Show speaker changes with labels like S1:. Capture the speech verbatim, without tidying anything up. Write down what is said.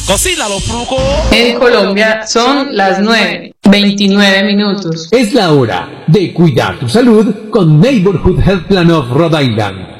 S1: Cocínalo, Fruco.
S2: En Colombia son las nueve, veintinueve minutos.
S3: Es la hora de cuidar tu salud con Neighborhood Health Plan of Rhode Island.